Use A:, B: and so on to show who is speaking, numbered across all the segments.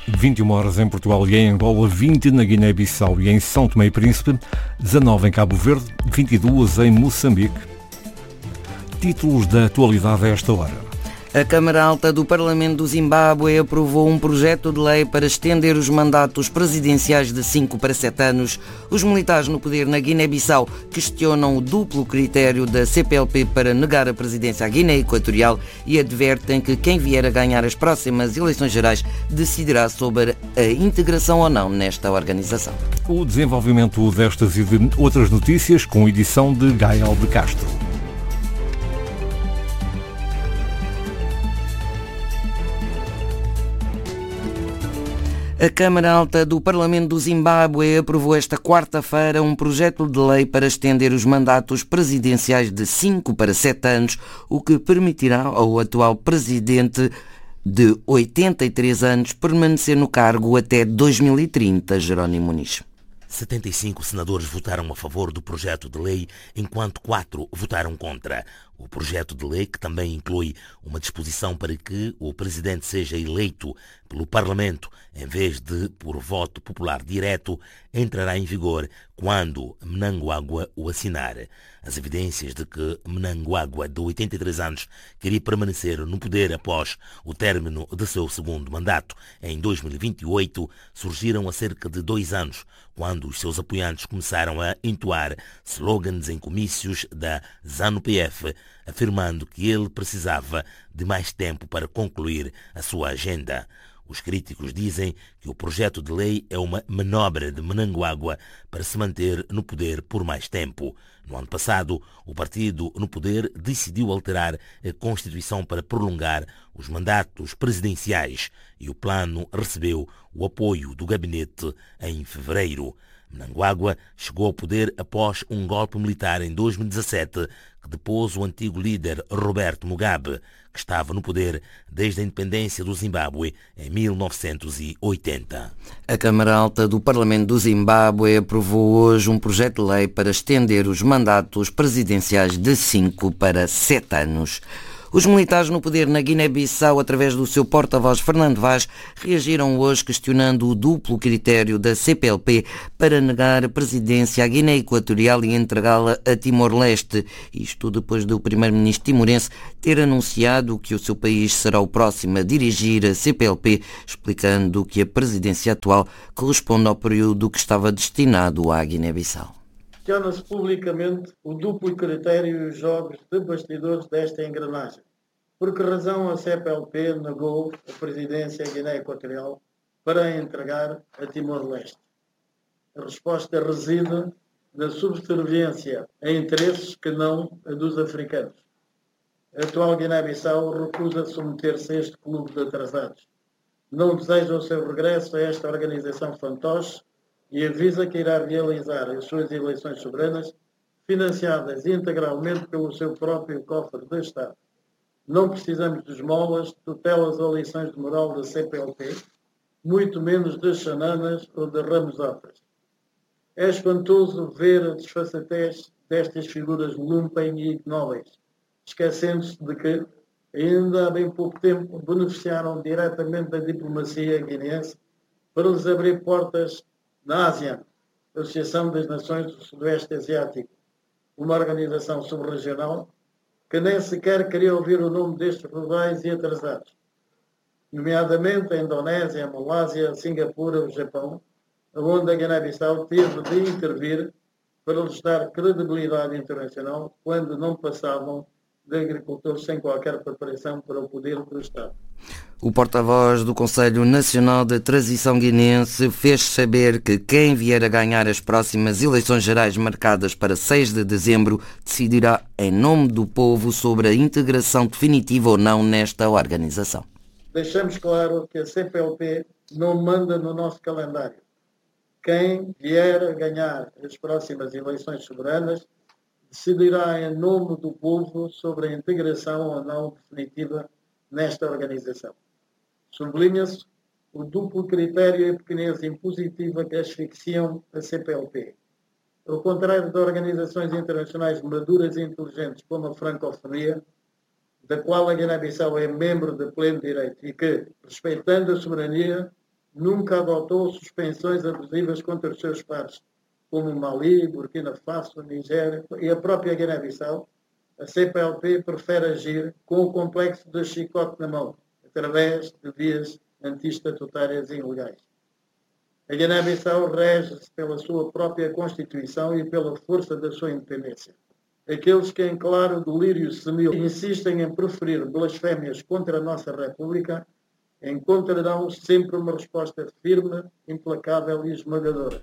A: 21 horas em Portugal e em Angola, 20 na Guiné-Bissau e em São Tomé e Príncipe, 19 em Cabo Verde, 22 em Moçambique. Títulos da atualidade a esta hora.
B: A Câmara Alta do Parlamento do Zimbábue aprovou um projeto de lei para estender os mandatos presidenciais de 5 para 7 anos. Os militares no poder na Guiné-Bissau questionam o duplo critério da CPLP para negar a presidência à Guiné Equatorial e advertem que quem vier a ganhar as próximas eleições gerais decidirá sobre a integração ou não nesta organização.
A: O desenvolvimento destas e de outras notícias com edição de Gael de Castro.
B: A Câmara Alta do Parlamento do Zimbábue aprovou esta quarta-feira um projeto de lei para estender os mandatos presidenciais de 5 para 7 anos, o que permitirá ao atual presidente de 83 anos permanecer no cargo até 2030, Jerónimo Muniz.
C: 75 senadores votaram a favor do projeto de lei, enquanto 4 votaram contra. O projeto de lei, que também inclui uma disposição para que o presidente seja eleito pelo Parlamento em vez de por voto popular direto, entrará em vigor quando Mnangagwa o assinar. As evidências de que Mnangagwa, de 83 anos, queria permanecer no poder após o término de seu segundo mandato em 2028 surgiram há cerca de 2 anos, quando os seus apoiantes começaram a entoar slogans em comícios da ZANU-PF, afirmando que ele precisava de mais tempo para concluir a sua agenda. Os críticos dizem que o projeto de lei é uma manobra de Mnangagwa para se manter no poder por mais tempo. No ano passado, o partido no poder decidiu alterar a Constituição para prolongar os mandatos presidenciais e o plano recebeu o apoio do gabinete em fevereiro. Mnangagwa chegou ao poder após um golpe militar em 2017 que depôs o antigo líder Roberto Mugabe, que estava no poder desde a independência do Zimbábue em 1980.
B: A Câmara Alta do Parlamento do Zimbábue aprovou hoje um projeto de lei para estender os mandatos presidenciais de 5 para 7 anos. Os militares no poder na Guiné-Bissau, através do seu porta-voz Fernando Vaz, reagiram hoje questionando o duplo critério da CPLP para negar a presidência à Guiné Equatorial e entregá-la a Timor-Leste. Isto depois do primeiro-ministro timorense ter anunciado que o seu país será o próximo a dirigir a CPLP, explicando que a presidência atual corresponde ao período que estava destinado à Guiné-Bissau.
D: Questiona-se publicamente o duplo critério e os jogos de bastidores desta engrenagem. Por que razão a CPLP negou a presidência à Guiné Equatorial para a entregar a Timor-Leste? A resposta reside na subserviência a interesses que não a dos africanos. A atual Guiné-Bissau recusa submeter-se a este clube de atrasados. Não deseja o seu regresso a esta organização fantoche e avisa que irá realizar as suas eleições soberanas financiadas integralmente pelo seu próprio cofre de Estado. Não precisamos de esmolas, tutelas ou lições de moral da CPLP, muito menos de xananas ou de ramosatas. É espantoso ver a desfaçatez destas figuras lumpen e ignóbeis, esquecendo-se de que, ainda há bem pouco tempo, beneficiaram diretamente da diplomacia guineense para lhes abrir portas na ASEAN, Associação das Nações do Sudoeste Asiático, uma organização subregional que nem sequer queria ouvir o nome destes rivais e atrasados, nomeadamente a Indonésia, a Malásia, a Singapura, o Japão, onde a Guiné-Bissau teve de intervir para lhes dar credibilidade internacional quando não passavam de agricultores sem qualquer preparação para o poder do Estado.
B: O porta-voz do Conselho Nacional de Transição Guineense fez saber que quem vier a ganhar as próximas eleições gerais marcadas para 6 de dezembro decidirá em nome do povo sobre a integração definitiva ou não nesta organização.
D: Deixamos claro que a CPLP não manda no nosso calendário. Quem vier a ganhar as próximas eleições soberanas decidirá em nome do povo sobre a integração ou não definitiva nesta organização. Sublinha-se o duplo critério e a pequenez impositiva que asfixiam a CPLP. Ao contrário de organizações internacionais maduras e inteligentes como a Francofonia, da qual a Guiné-Bissau é membro de pleno direito e que, respeitando a soberania, nunca adotou suspensões abusivas contra os seus pares, como Mali, Burkina Faso, Nigéria e a própria Guiné-Bissau. A CPLP prefere agir com o complexo de chicote na mão, através de vias anti-estatutárias e ilegais. A Guiné-Bissau rege-se pela sua própria Constituição e pela força da sua independência. Aqueles que, em claro delírio senil, insistem em proferir blasfémias contra a nossa República encontrarão sempre uma resposta firme, implacável e esmagadora.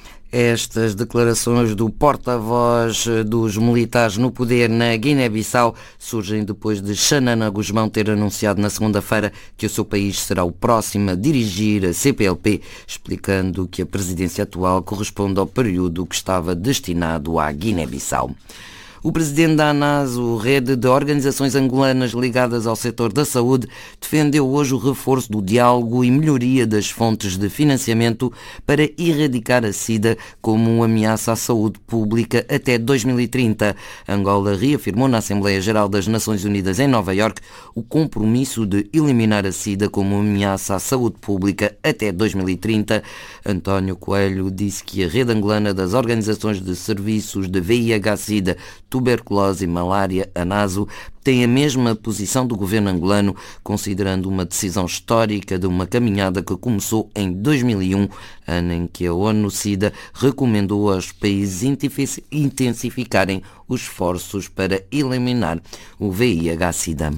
B: Estas declarações do porta-voz dos militares no poder na Guiné-Bissau surgem depois de Xanana Gusmão ter anunciado na segunda-feira que o seu país será o próximo a dirigir a CPLP, explicando que a presidência atual corresponde ao período que estava destinado à Guiné-Bissau. O presidente da ANASO, rede de organizações angolanas ligadas ao setor da saúde, defendeu hoje o reforço do diálogo e melhoria das fontes de financiamento para erradicar a SIDA como uma ameaça à saúde pública até 2030. Angola reafirmou na Assembleia Geral das Nações Unidas em Nova Iorque o compromisso de eliminar a SIDA como uma ameaça à saúde pública até 2030. António Coelho disse que a rede angolana das organizações de serviços de VIH-SIDA, tuberculose e malária, ANASO, tem a mesma posição do governo angolano, considerando uma decisão histórica de uma caminhada que começou em 2001, ano em que a ONU-SIDA recomendou aos países intensificarem os esforços para eliminar o VIH-SIDA.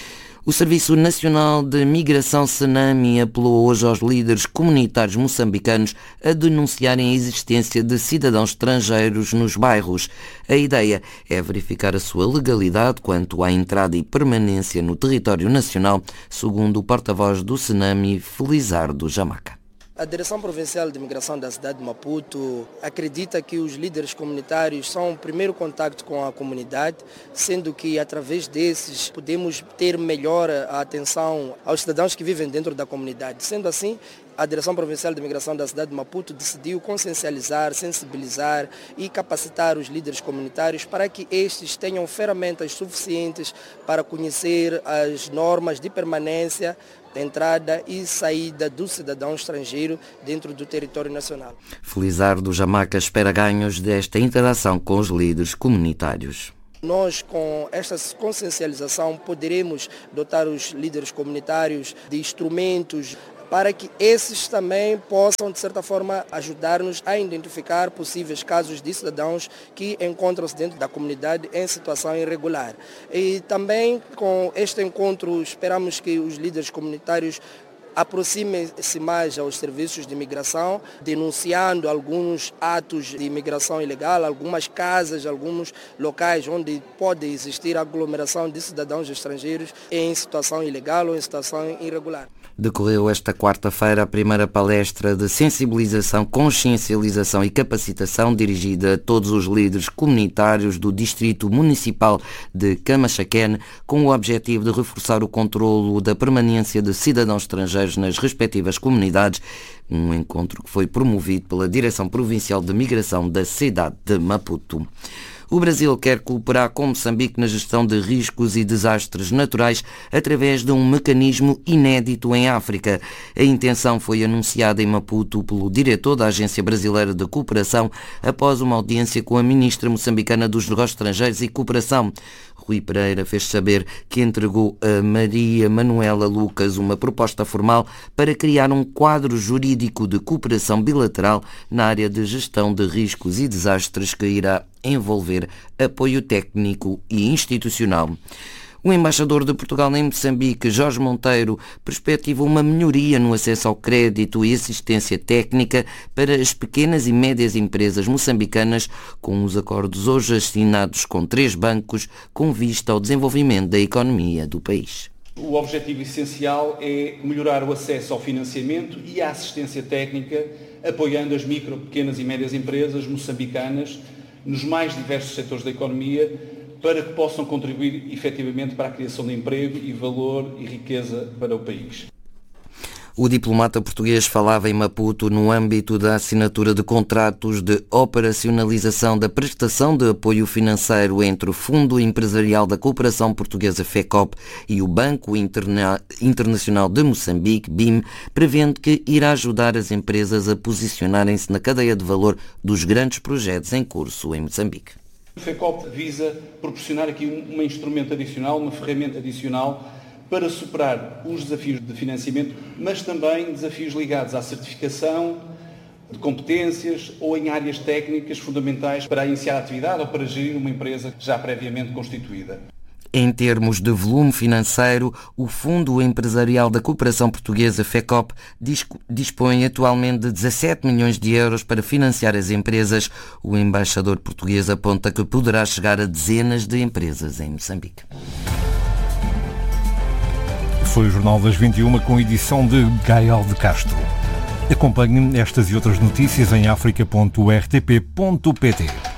B: O Serviço Nacional de Migração SENAMI apelou hoje aos líderes comunitários moçambicanos a denunciarem a existência de cidadãos estrangeiros nos bairros. A ideia é verificar a sua legalidade quanto à entrada e permanência no território nacional, segundo o porta-voz do SENAMI, Felizardo Jamaca.
E: A Direção Provincial de Imigração da cidade de Maputo acredita que os líderes comunitários são o primeiro contacto com a comunidade, sendo que através desses podemos ter melhor a atenção aos cidadãos que vivem dentro da comunidade. Sendo assim, a Direção Provincial de Imigração da cidade de Maputo decidiu consciencializar, sensibilizar e capacitar os líderes comunitários para que estes tenham ferramentas suficientes para conhecer as normas de permanência, entrada e saída do cidadão estrangeiro dentro do território nacional.
B: Felizardo Jamaca espera ganhos desta interação com os líderes comunitários.
E: Nós, com esta consciencialização, poderemos dotar os líderes comunitários de instrumentos para que esses também possam, de certa forma, ajudar-nos a identificar possíveis casos de cidadãos que encontram-se dentro da comunidade em situação irregular. E também, com este encontro, esperamos que os líderes comunitários aproximem-se mais aos serviços de imigração, denunciando alguns atos de imigração ilegal, algumas casas, alguns locais onde pode existir aglomeração de cidadãos estrangeiros em situação ilegal ou em situação irregular.
B: Decorreu esta quarta-feira a primeira palestra de sensibilização, consciencialização e capacitação dirigida a todos os líderes comunitários do Distrito Municipal de Camachaquene, com o objetivo de reforçar o controlo da permanência de cidadãos estrangeiros nas respectivas comunidades, um encontro que foi promovido pela Direção Provincial de Migração da cidade de Maputo. O Brasil quer cooperar com Moçambique na gestão de riscos e desastres naturais através de um mecanismo inédito em África. A intenção foi anunciada em Maputo pelo diretor da Agência Brasileira de Cooperação após uma audiência com a ministra moçambicana dos Negócios Estrangeiros e Cooperação. Rui Pereira fez saber que entregou a Maria Manuela Lucas uma proposta formal para criar um quadro jurídico de cooperação bilateral na área de gestão de riscos e desastres que irá envolver apoio técnico e institucional. O embaixador de Portugal em Moçambique, Jorge Monteiro, perspectiva uma melhoria no acesso ao crédito e assistência técnica para as pequenas e médias empresas moçambicanas, com os acordos hoje assinados com 3 bancos, com vista ao desenvolvimento da economia do país.
F: O objetivo essencial é melhorar o acesso ao financiamento e à assistência técnica, apoiando as micro, pequenas e médias empresas moçambicanas nos mais diversos setores da economia, para que possam contribuir efetivamente para a criação de emprego e valor e riqueza para o país.
B: O diplomata português falava em Maputo no âmbito da assinatura de contratos de operacionalização da prestação de apoio financeiro entre o Fundo Empresarial da Cooperação Portuguesa FECOP e o Banco Internacional de Moçambique, BIM, prevendo que irá ajudar as empresas a posicionarem-se na cadeia de valor dos grandes projetos em curso em Moçambique.
F: O FECOP visa proporcionar aqui um instrumento adicional, uma ferramenta adicional para superar os desafios de financiamento, mas também desafios ligados à certificação de competências ou em áreas técnicas fundamentais para iniciar a atividade ou para gerir uma empresa já previamente constituída.
B: Em termos de volume financeiro, o Fundo Empresarial da Cooperação Portuguesa FECOP dispõe atualmente de 17 milhões de euros para financiar as empresas. O embaixador português aponta que poderá chegar a dezenas de empresas em Moçambique.
A: Foi o Jornal das 21 com edição de Gael de Castro. Acompanhe estas e outras notícias em africa.rtp.pt.